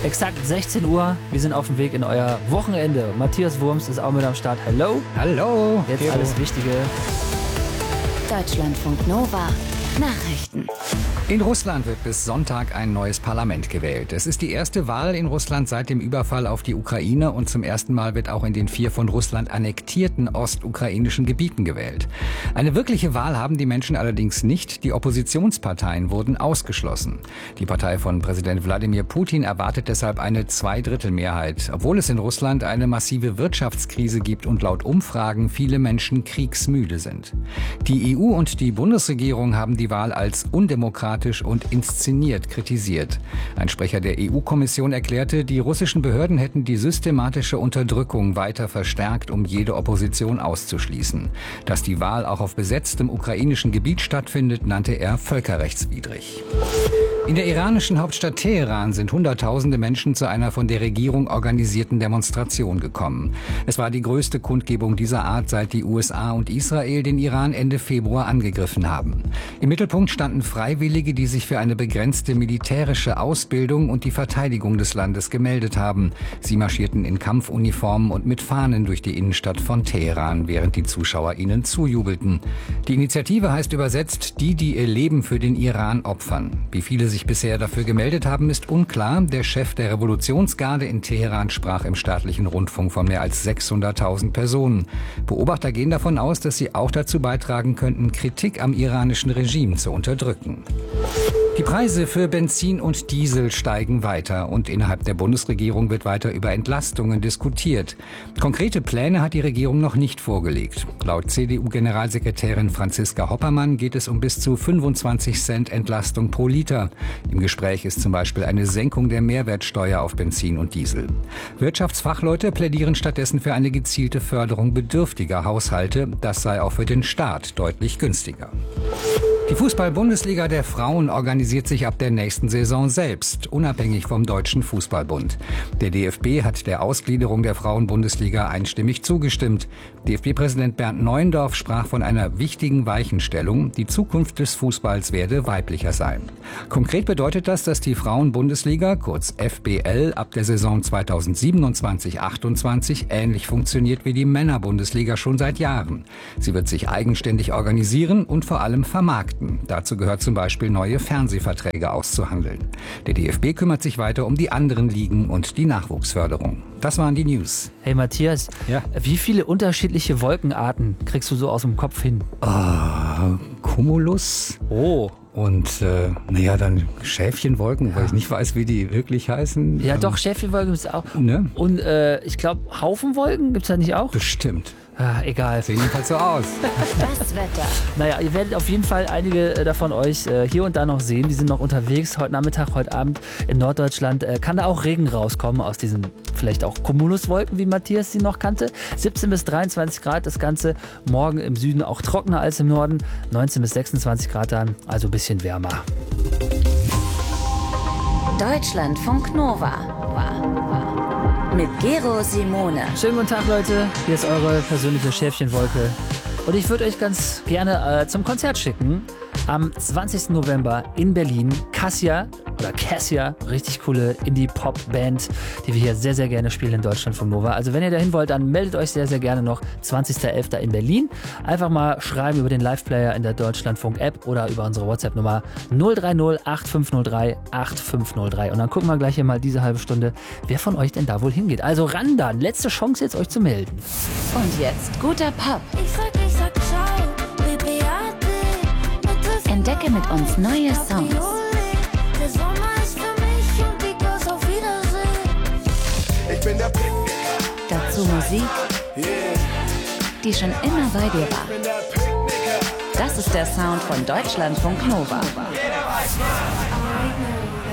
Exakt 16 Uhr. Wir sind auf dem Weg in euer Wochenende. Matthias Wurms ist auch mit am Start. Hallo. Hallo. Jetzt alles Wichtige. Deutschlandfunk Nova. Nachrichten. In Russland wird bis Sonntag ein neues Parlament gewählt. Es ist die erste Wahl in Russland seit dem Überfall auf die Ukraine und zum ersten Mal wird auch in den 4 von Russland annektierten ostukrainischen Gebieten gewählt. Eine wirkliche Wahl haben die Menschen allerdings nicht. Die Oppositionsparteien wurden ausgeschlossen. Die Partei von Präsident Wladimir Putin erwartet deshalb eine Zweidrittelmehrheit, obwohl es in Russland eine massive Wirtschaftskrise gibt und laut Umfragen viele Menschen kriegsmüde sind. Die EU und die Bundesregierung haben die Wahl als undemokratisch und inszeniert kritisiert. Ein Sprecher der EU-Kommission erklärte, die russischen Behörden hätten die systematische Unterdrückung weiter verstärkt, um jede Opposition auszuschließen. Dass die Wahl auch auf besetztem ukrainischen Gebiet stattfindet, nannte er völkerrechtswidrig. In der iranischen Hauptstadt Teheran sind Hunderttausende Menschen zu einer von der Regierung organisierten Demonstration gekommen. Es war die größte Kundgebung dieser Art, seit die USA und Israel den Iran Ende Februar angegriffen haben. Im Mittelpunkt standen Freiwillige, die sich für eine begrenzte militärische Ausbildung und die Verteidigung des Landes gemeldet haben. Sie marschierten in Kampfuniformen und mit Fahnen durch die Innenstadt von Teheran, während die Zuschauer ihnen zujubelten. Die Initiative heißt übersetzt, die ihr Leben für den Iran opfern. Wie viele sich bisher dafür gemeldet haben, ist unklar. Der Chef der Revolutionsgarde in Teheran sprach im staatlichen Rundfunk von mehr als 600.000 Personen. Beobachter gehen davon aus, dass sie auch dazu beitragen könnten, Kritik am iranischen Regime zu unterdrücken. Die Preise für Benzin und Diesel steigen weiter und innerhalb der Bundesregierung wird weiter über Entlastungen diskutiert. Konkrete Pläne hat die Regierung noch nicht vorgelegt. Laut CDU-Generalsekretärin Franziska Hoppermann geht es um bis zu 25 Cent Entlastung pro Liter. Im Gespräch ist zum Beispiel eine Senkung der Mehrwertsteuer auf Benzin und Diesel. Wirtschaftsfachleute plädieren stattdessen für eine gezielte Förderung bedürftiger Haushalte. Das sei auch für den Staat deutlich günstiger. Die Fußball-Bundesliga der Frauen organisiert sich ab der nächsten Saison selbst, unabhängig vom Deutschen Fußballbund. Der DFB hat der Ausgliederung der Frauen-Bundesliga einstimmig zugestimmt. DFB-Präsident Bernd Neuendorf sprach von einer wichtigen Weichenstellung. Die Zukunft des Fußballs werde weiblicher sein. Konkret bedeutet das, dass die Frauen-Bundesliga, kurz FBL, ab der Saison 2027/28 ähnlich funktioniert wie die Männer-Bundesliga schon seit Jahren. Sie wird sich eigenständig organisieren und vor allem vermarkten. Dazu gehört zum Beispiel, neue Fernsehverträge auszuhandeln. Der DFB kümmert sich weiter um die anderen Ligen und die Nachwuchsförderung. Das waren die News. Hey Matthias, Ja. Wie viele unterschiedliche Wolkenarten kriegst du so aus dem Kopf hin? Cumulus Oh. und dann Schäfchenwolken, weil ich nicht weiß, wie die wirklich heißen. Ja doch, Schäfchenwolken gibt es auch. Ne? Und ich glaube, Haufenwolken gibt es da nicht auch? Bestimmt. Egal. Sehen jedenfalls so aus. Das Wetter. Naja, ihr werdet auf jeden Fall einige davon euch hier und da noch sehen. Die sind noch unterwegs. Heute Nachmittag, heute Abend in Norddeutschland kann da auch Regen rauskommen aus diesen vielleicht auch Cumuluswolken, wie Matthias sie noch kannte. 17 bis 23 Grad das Ganze. Morgen im Süden auch trockener als im Norden. 19 bis 26 Grad dann, also ein bisschen wärmer. Deutschlandfunk Nova. Mit Gero Simone. Schönen guten Tag, Leute. Hier ist eure persönliche Schäfchenwolke. Und ich würde euch ganz gerne zum Konzert schicken. Am 20. November in Berlin. Cassia, richtig coole Indie-Pop-Band, die wir hier sehr, sehr gerne spielen in Deutschland von Nova. Also wenn ihr dahin wollt, dann meldet euch sehr, sehr gerne noch. 20.11. in Berlin. Einfach mal schreiben über den Live-Player in der Deutschlandfunk-App oder über unsere WhatsApp-Nummer 030 8503 8503. Und dann gucken wir gleich hier mal diese halbe Stunde, wer von euch denn da wohl hingeht. Also ran dann. Letzte Chance jetzt, euch zu melden. Und jetzt guter Pop. Ich sag ciao, Beate. Entdecke mit uns neue Songs. Der Sommer ist für mich und die Girls auf Wiedersehen. Ich bin der Picknicker. Dazu Musik, die schon immer bei dir war. Ich bin der Picknicker. Das ist der Sound von Deutschlandfunk Nova. Jeder weiß was.